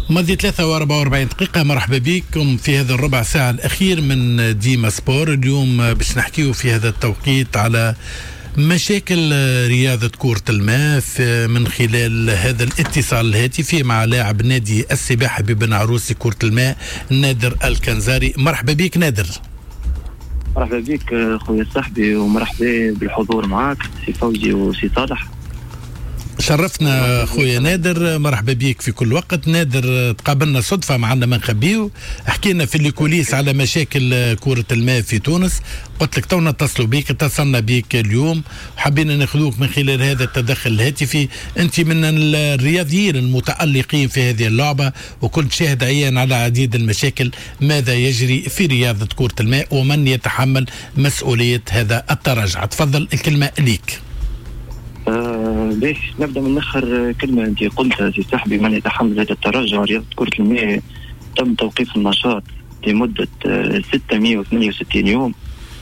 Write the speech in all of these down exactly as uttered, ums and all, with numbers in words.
ماضي ثلاثة وأربعة وأربعين دقيقة. مرحبا بكم في هذا الربع ساعة الأخير من ديما سبور. اليوم باش نحكيه في هذا التوقيت على مشاكل رياضة كرة الماء من خلال هذا الاتصال الهاتفي مع لاعب نادي السباحة ببن عروسي كرة الماء نادر الكنزاري. مرحبا بك نادر. مرحبا بك خويا صاحبي، ومرحبا بالحضور معك سي فوزي وسي صالح. شرفنا خويا نادر، مرحبا بيك في كل وقت. نادر تقابلنا صدفة معنا ما نخبيه، حكينا في الكوليس على مشاكل كرة الماء في تونس، قلت لك تونا اتصلوا بيك، اتصلنا بيك اليوم حبينا ناخذوك من خلال هذا التدخل الهاتفي. انت من الرياضيين المتألقين في هذه اللعبة وكنت شاهد عيان على عديد المشاكل. ماذا يجري في رياضة كرة الماء ومن يتحمل مسؤولية هذا التراجع؟ تفضل الكلمة ليك. آه ليش نبدأ من آخر كلمة أنت قلتها سي صاحبي، من يتحمل هذا التراجع. رياضة كرة الماء تم توقيف النشاط لمدة آه ستمائة وثمانية وستين يوم.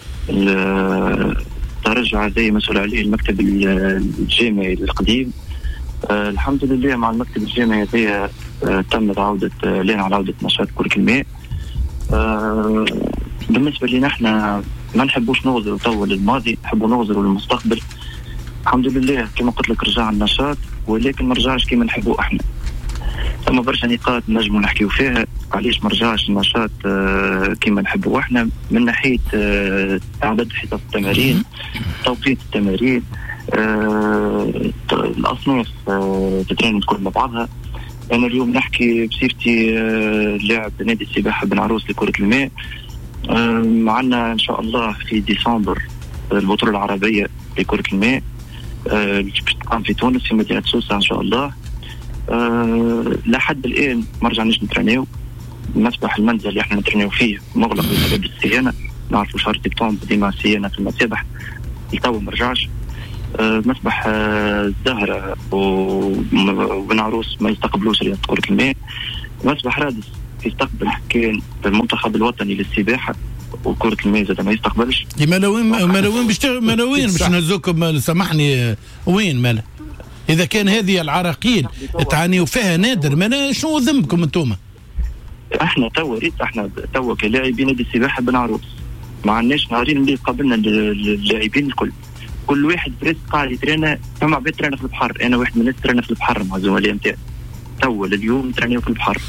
التراجع زي مسؤول عليه المكتب الجامعي القديم. آه الحمد لله مع المكتب الجامعي زي آه تمت عودة آه لنا على عودة نشاط كرة الماء. آه بالنسبة لنا احنا ما نحبوش نغزروا تو للماضي، نحبوا نغزروا للمستقبل. الحمد لله كما قلت لك رجع النشاط، ولكن ما رجعش كما نحبوا احنا. ثم برشا نقاط نجموا نحكيو فيها علاش ما رجعش النشاط آه كما نحبوا احنا، من ناحيه آه عدد حصص التمارين، توقيت التمارين، آه الاصناف آه تترين كل مع بعضها. انا اليوم نحكي بصفتي آه لاعب نادي السباحه بن عروس لكره الماء. آه معنا ان شاء الله في ديسمبر البطوله العربيه لكره الماء اللي باش تقام في تونس في مدينة سوسة إن شاء الله. أه لحد الآن ما رجعناش نترينيو. مسبح المنزل اللي احنا نترينيو فيه مغلق بسبب الصيانة، نعرفوا شهر سبتمبر ديما صيانة في المسابح، لتوا ما رجعش. أه مسبح الزهرة أه وبن عروس ما يستقبلوش رياضة كرة الماء. مسبح رادس يستقبل كان المنتخب الوطني للسباحة وكرة الماء زاد ما يستقبلش. مالوين مالوين باش مالوين باش نهزوكم سامحني وين مالا؟ إذا كان هذه العراقيل تعانيوا فيها نادر، مالا شنو ذنبكم انتوما؟ احنا توا ريت احنا توا كلاعبين نادي السباحة بن عروس ما عندناش نهارين اللي قابلنا اللاعبين الكل، كل واحد بريس قاعد يترينا. فما عباد ترينا في البحر، انا واحد من الناس ترينا في البحر مع الزملاء نتاعي توا اليوم ترينا في البحر.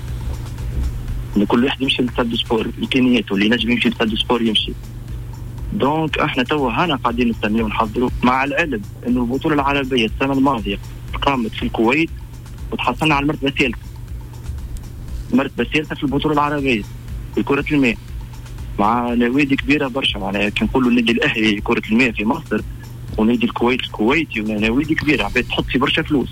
كل واحد يمشي للساد سبور امكانياته، اللي نجم يمشي للساد سبور يمشي. دونك احنا توا هنا قاعدين نستناو ونحضروا، مع العلم انه البطوله العربيه السنه الماضيه قامت في الكويت وتحصلنا على المرتبه الثالثه. المرتبه الثالثه في البطوله العربيه في كره الماء مع نوادي كبيره برشا، معناها كي نقولوا النادي الاهلي كره الماء في مصر ونادي الكويت الكويتي ونوادي كبيره عباد تحط في برشا فلوس.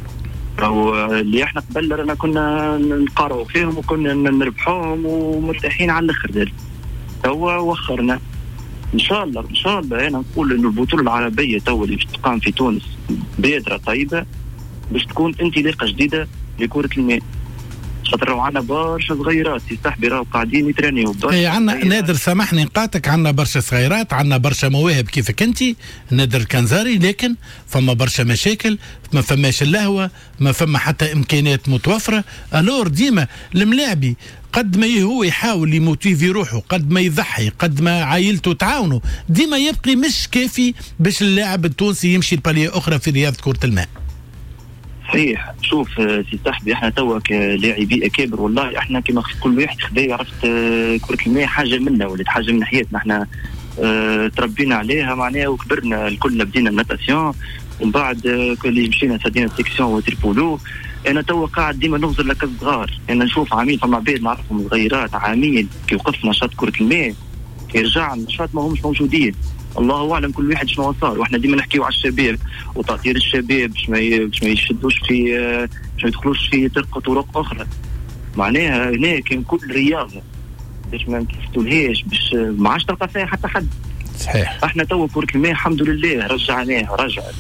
أو اللي احنا قبل رانا كنا نقارعوا فيهم وكنا نربحوهم ومرتاحين على الاخر ذلك. توا وخرنا ان شاء الله ان شاء الله. انا نقول انه البطوله العربيه توا اللي باش تقام في تونس بادره طيبه باش تكون انطلاقه جديده لكره الماء. خاطر عندنا برشا صغيرات يا صاحبي راهو قاعدين يترينيو. اي عندنا نادر سامحني نقاطك، عندنا برشا صغيرات، عندنا برشا مواهب كيفك انت نادر الكنزاري، لكن فما برشا مشاكل، ما فماش اللهوه، ما فما حتى امكانيات متوفره. الور ديما الملاعبي قد ما هو يحاول يموتيفي روحه، قد ما يضحي، قد ما عائلته تعاونوا، ديما يبقي مش كافي باش اللاعب التونسي يمشي لباليه اخرى في رياضه كره الماء. صحيح. شوف سي صاحبي احنا توا كلاعبي اكابر والله احنا كما كل واحد خذا عرفت كرة الماء حاجة منا ولات حاجة من حياتنا. احنا اه تربينا عليها معناها وكبرنا الكلنا بدينا الناتاسيون ومن بعد اللي مشينا سدينا السيكسيون وتربولو. انا توا قاعد ديما نغزر لك الصغار. انا نشوف عميل فما عباد نعرفهم صغيرات عامين كي وقف نشاط كرة الماء يرجع النشاط ما همش موجودين. الله اعلم كل واحد شنو صار. واحنا ديما نحكيو على الشباب وتطهير الشباب باش ما باش ما يشدوش في باش ما يدخلوش في طرق طرق اخرى. معناها هنا كان كل رياضه باش ما نكفتولهاش باش ما عادش تلقى فيها حتى حد. صحيح. احنا تو كرة الماء الحمد لله رجعناها رجعت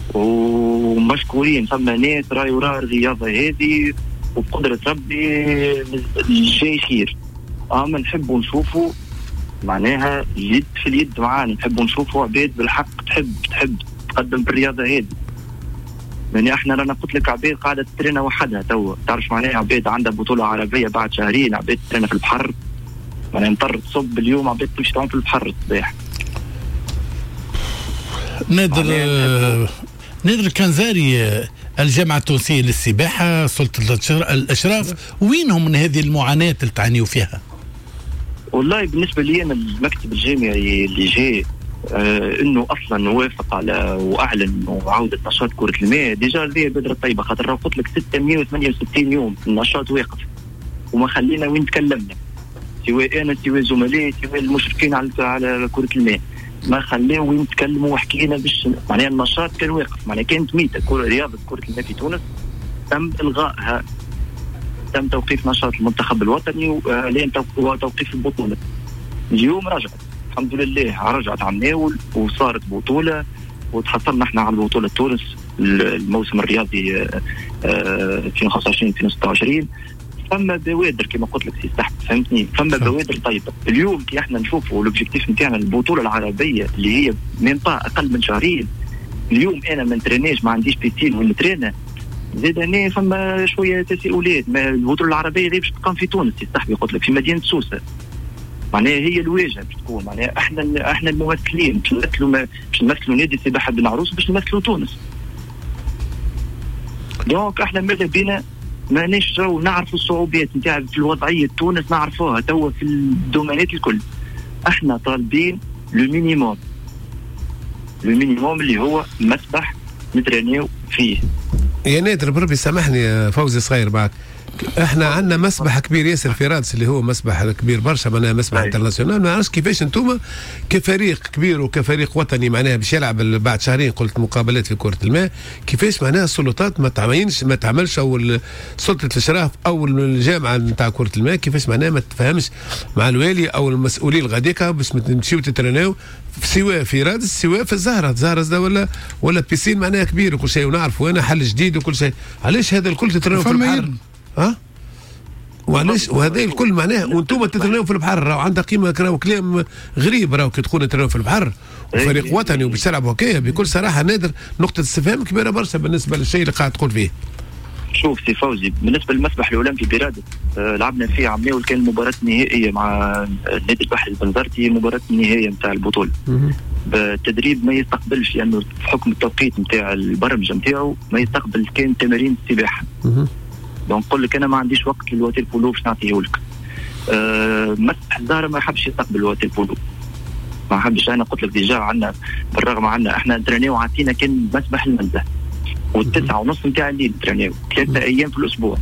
ومشكورين. فما ناس راهي ورا الرياضه هذه وبقدره ربي الشيء خير. اما نحبوا نشوفوا معناها اليد في اليد معانا، نحبوا نشوفوا عباد بالحق تحب تحب تقدم بالرياضه هذه. يعني احنا رانا قلت لك عبيد قاعده ترينا وحدها توا، تعرف معناها عبيد عندها بطوله عربيه بعد شهرين، عبيد ترينا في البحر، يعني مضطر تصب اليوم عبيد تمشي تعوم في البحر الصباح. نادر آه نادر الكنزاري، الجامعه التونسيه للسباحه، سلطه الاشراف، وينهم من هذه المعاناه اللي تعانيوا فيها؟ والله بالنسبه لي انا المكتب الجامعي اللي جاي آه انه اصلا وافق على واعلن عوده نشاط كره الماء، ديجا هذه بدره طيبه، خاطر قلت لك ستمائة وثمانية وستين يوم النشاط واقف وما خلينا وين تكلمنا، سواء انا سواء زملائي سواء المشرفين على على كره الماء، ما خلينا وين نتكلموا وحكينا باش معناها النشاط كان واقف، معناها كانت ميته كره رياضه كره الماء في تونس تم الغائها، تم توقيف نشاط المنتخب الوطني وحاليا توقيف البطوله. اليوم رجعت الحمد لله، رجعت على الناول وصارت بطوله وتحصلنا احنا على بطوله تونس الموسم الرياضي ألفين وخمسة وعشرين ألفين وستة وعشرين. فما بوادر كما قلت لك سي سحب، فهمتني، فما بوادر طيبه. اليوم كي احنا نشوفوا الاوبجيكتيف نتاعنا البطوله العربيه اللي هي من اقل من شهرين، اليوم انا ما نتريناش، ما عنديش بيتين ونترينا، زيد هنا فما شويه تساؤلات. ما البطوله العربيه باش تقام في تونس سي صاحبي، قلت لك في مدينه سوسه، معناها هي الواجهه باش تكون، معناها احنا احنا الممثلين باش نمثلوا باش نمثلوا نادي السباحه بن عروس باش نمثلوا تونس. دونك احنا ماذا بينا ما نشروا نعرفوا الصعوبات نتاع في الوضعيه تونس، نعرفوها توا في الدومينات الكل. احنا طالبين لو مينيموم، لو مينيموم اللي هو مسبح نترينيو فيه. يا نادر بربي سامحني يا فوزي صغير معك، احنا عندنا مسبح كبير ياسر في رادس اللي هو مسبح كبير برشا، معناها مسبح انترناسيونال. ما نعرفش كيفاش انتم كفريق كبير وكفريق وطني معناها باش يلعب بعد شهرين قلت مقابلات في كرة الماء، كيفاش معناها السلطات ما تعملش ما تعملش او سلطة الاشراف او الجامعة نتاع كرة الماء كيفاش معناها ما تفهمش مع الوالي او المسؤولين الغاديكا باش تمشيو تترناو سواء في رادس سواء في الزهرة، الزهرة ولا ولا بيسين معناها كبير وكل شيء ونعرف وانا حل جديد وكل شيء، علاش هذا الكل تترناو في البحر؟ ها؟ وعلاش وهذا الكل معناه وانتم تترناو في البحر، راهو عندها قيمه، راهو كلام غريب، راهو كي تكونوا تترناو في البحر وفريق وطني وباش تلعبوا هكايا. بكل صراحه نادر نقطه استفهام كبيره برشا بالنسبه للشيء اللي قاعد تقول فيه. شوف سي فوزي، بالنسبه للمسبح الاولمبي برادس آه لعبنا فيه عمليه وكان المباراه النهائيه مع النادي البحري البنزرتي، مباراه النهائيه نتاع البطوله. بالتدريب ما يستقبلش لانه يعني بحكم التوقيت نتاع البرمجه نتاعو ما يستقبل كان تمارين السباحه. دونك نقول لك انا ما عنديش وقت للواتير بولو باش نعطيه لك. أه مسح الزهره ما حبش يستقبل الواتير بولو، ما حبش. انا قلت لك ديجا عندنا بالرغم عندنا احنا ترينيو عطينا كان مسبح المنزه والتسعة ونص نتاع الليل ترينيو ثلاثة ايام في الاسبوع،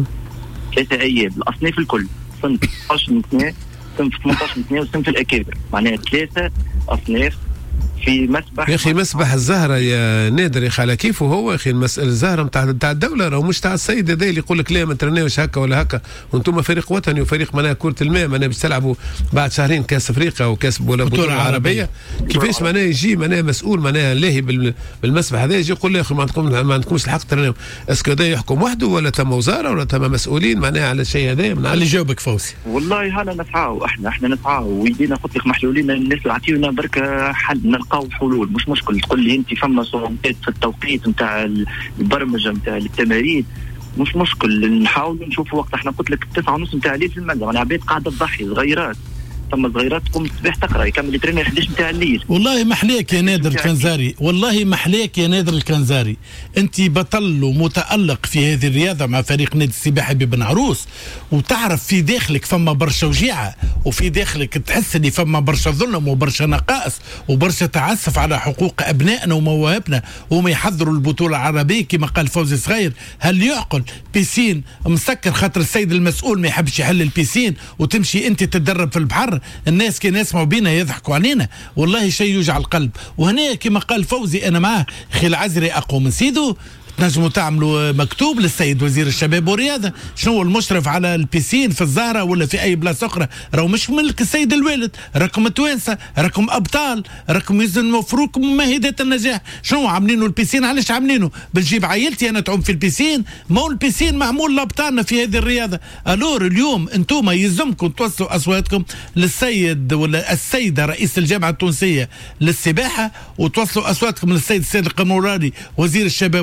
ثلاثة ايام الاصناف الكل، صنف اثناش اثنين، صنف ثمانية عشر اثنين وصنف الاكابر، معناها ثلاثة اصناف في مسبح. يا اخي مسبح الزهره يا نادر يا اخي على كيفه هو يا اخي الزهره نتاع نتاع الدوله، راهو مش تاع السيد هذا اللي يقول لك لا ما ترناوش هكا ولا هكا، وانتم فريق وطني وفريق معناها كره الماء معناها باش تلعبوا بعد شهرين كاس افريقيا وكاس ولا بطوله عربيه. كيفاش معناها يجي معناها مسؤول معناها لاهي بالمسبح هذا يجي يقول لا يا اخي ما عندكم ما عندكمش الحق ترناو؟ اسكو هذا يحكم وحده ولا تم وزاره ولا تم مسؤولين معناها على الشيء هذا؟ اللي جاوبك فوزي. والله هلا نسعاو احنا احنا نسعاو ويدينا قلت لك محلولين، الناس عطيونا بركه حل نلقاو حلول، مش مشكل تقول لي انت فما صعوبات في التوقيت نتاع البرمجه نتاع التمارين، مش مشكل نحاولوا نشوفوا وقت. احنا قلت لك التسعة ونص نتاع الليل في المنزل، انا عبيد قاعده تضحي صغيرات، ثم صغيرات تقوم الصباح تقرا يكمل يتريني إحدى عشر نتاع الليل. والله محليك يا نادر الكنزاري، والله محليك يا نادر الكنزاري، انت بطل ومتالق في هذه الرياضه مع فريق نادي السباحه ببن عروس، وتعرف في داخلك فما برشا وجيعه، وفي داخلك تحس ان فما برشا ظلم وبرشا نقائص وبرشا تعسف على حقوق ابنائنا ومواهبنا، وما يحضروا البطوله العربيه كما قال فوزي صغير. هل يعقل بيسين مسكر خاطر السيد المسؤول ما يحبش يحل البيسين وتمشي انت تتدرب في البحر؟ الناس كي يسمعوا بينا يضحكوا علينا، والله شيء يوجع القلب. وهنا كما قال فوزي انا معاه، خي العزري اقوى من سيدو، تنجموا تعملوا مكتوب للسيد وزير الشباب والرياضه شنو هو المشرف على البيسين في الزهره ولا في اي بلاصه اخرى، راهو مش ملك السيد الوالد، راكم توانسه، راكم ابطال، راكم يلزم نوفروكم ممهدات النجاح. شنو عاملينه البيسين؟ علاش عاملينه؟ بنجيب عائلتي انا تعوم في البيسين؟ ما هو البيسين معمول لابطالنا في هذه الرياضه. الور اليوم انتم يلزمكم توصلوا اصواتكم للسيد ولا السيده رئيس الجامعه التونسيه للسباحه، وتوصلوا اصواتكم للسيد السيد القموراني وزير الشباب والرياضه،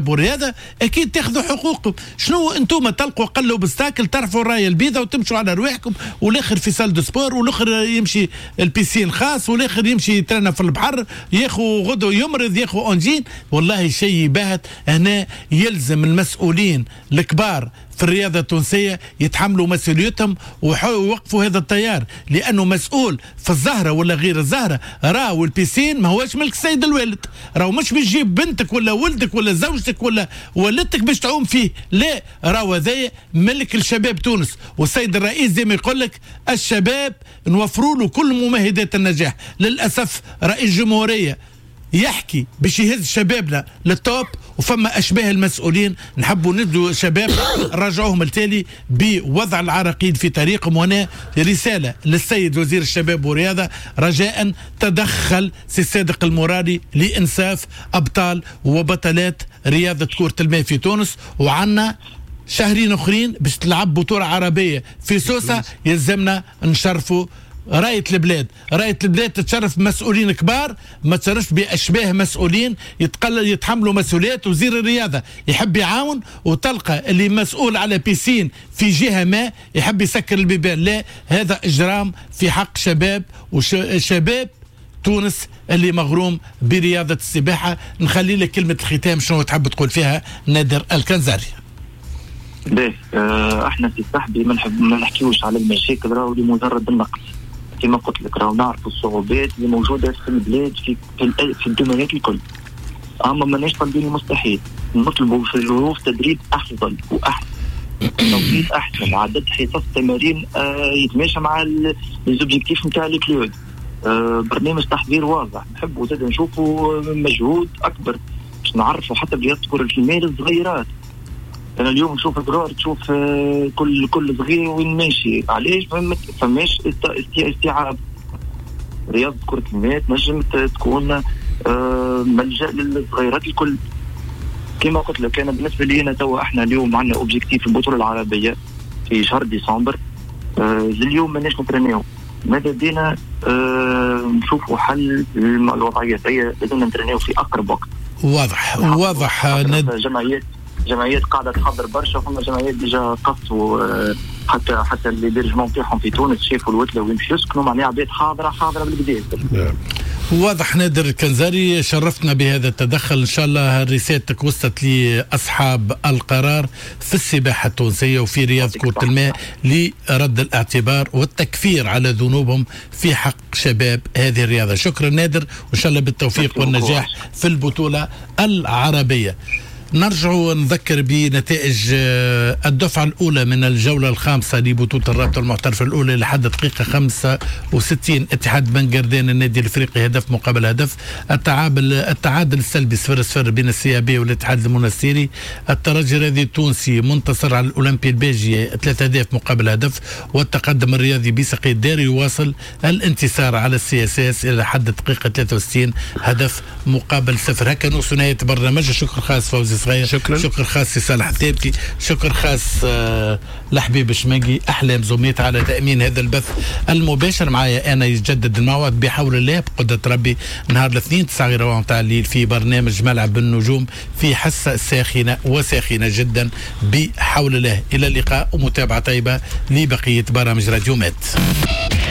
الرياضه اكيد تاخذوا حقوقكم. شنو انتم تلقوا قلوا بستاكل ترفعوا الرايه البيضاء وتمشوا على رواحكم، والاخر في سال دو سبور، والاخر يمشي البيسين خاص، والاخر يمشي يترنى في البحر، ياخذ غدو يمرض، ياخذ اونجين. والله شيء يبهت. هنا يلزم المسؤولين الكبار في الرياضة التونسية يتحملوا مسؤوليتهم ويوقفوا هذا التيار، لأنه مسؤول في الزهرة ولا غير الزهرة. راهو البيسين ما هوش ملك السيد الوالد، راهو مش بيجيب بنتك ولا ولدك ولا زوجتك ولا ولدتك باش تعوم فيه، لا، راهو هذايا ملك الشباب تونس. والسيد الرئيس زي ما يقول لك الشباب نوفروا له كل ممهدات النجاح. للأسف رئيس الجمهورية يحكي باش يهز شبابنا للتوب، وفما اشباه المسؤولين نحبوا ندوا شباب رجعوهم التالي بوضع العراقيل في طريقهم. وهنا رساله للسيد وزير الشباب والرياضه، رجاء تدخل سي صادق المرادي لانساف ابطال وبطلات رياضه كره الماء في تونس. وعنا شهرين اخرين باش تلعب بطوله عربيه في سوسه، يلزمنا نشرفوا راية البلاد. راية البلاد تتشرف بمسؤولين كبار، ما تشرفش بأشباه مسؤولين يتقل يتحملوا مسؤوليات. وزير الرياضة يحب يعاون، وتلقى اللي مسؤول على بيسين في جهة ما يحب يسكر البيبان. لا، هذا إجرام في حق شباب وشباب تونس اللي مغروم برياضة السباحة. نخلي لك كلمة الختام، شنو تحب تقول فيها نادر الكنزاري؟ باهي، آه احنا في السحبي ما ما نحكيوش على المشاكل، راهو لمجرد النقص. كما قلت لك راهو نعرفوا الصعوبات اللي موجوده في البلاد في في, في الدومينات الكل، اما ماناش طالبين المستحيل. نطلبوا في ظروف تدريب افضل واحسن، توقيت احسن، عدد حصص تمارين آه يتماشى مع ليزوبجيكتيف نتاع الكلوب، آه برنامج تحضير واضح. نحبوا زاد نشوفوا مجهود اكبر باش نعرفوا حتى برياضه كره الماء الصغيرات. أنا اليوم نشوف صغار، تشوف كل كل صغير وين ماشي. علاش؟ ما فماش استيعاب. رياضة كرة الماء تنجم تكون ملجأ للصغيرات الكل. كما قلت لك أنا بالنسبة لي أنا توا احنا اليوم عندنا أوبجيكتيف البطولة العربية في شهر ديسمبر. اليوم ماناش نترينيو، ماذا بينا نشوفوا حل للوضعية هي، لازم نترينيو في أقرب وقت. واضح واضح. جمعيات جمعيات قاعده تحضر برشا، وفما جمعيات ديجا قصوا حتى حتى اللي ديرجمون تاعهم في تونس شافوا الوتله وين باش يسكنوا، معناها عباد حاضره حاضره بالكدا. واضح. نادر الكنزاري، شرفتنا بهذا التدخل. ان شاء الله رسالتك وصلت لاصحاب القرار في السباحه التونسيه وفي رياضه كره الماء لرد الاعتبار والتكفير على ذنوبهم في حق شباب هذه الرياضه. شكرا نادر، وان شاء الله بالتوفيق والنجاح في البطوله العربيه. نرجع ونذكر بنتائج الدفعة الأولى من الجولة الخامسة لبطولة الرابطة المحترفة الأولى لحد دقيقة خمسة وستين. اتحاد بن قردان النادي الأفريقي هدف مقابل هدف. التعادل التعادل السلبي صفر صفر بين السيابي والاتحاد المنستيري. الترجي الرياضي التونسي منتصر على الأولمبي البيجي ثلاثة أهداف مقابل هدف. والتقدم الرياضي بسقي الداري يواصل الانتصار على السي اس اس إلى حد دقيقة ثلاثة وستين هدف مقابل صفر. هكا نوصل نهاية برنامج. شكر خاص فوزي صغير، شكرا. شكر خاص صالح الثابتي، شكر خاص آه لحبيب شماقي احلام زوميت على تامين هذا البث المباشر. معايا انا يتجدد الموعد بحول الله بقدره ربي نهار الاثنين تسعة غير تاع الليل في برنامج ملعب النجوم في حصه ساخنه وساخنه جدا بحول الله. الى اللقاء ومتابعه طيبه لبقيه برامج راديو مات.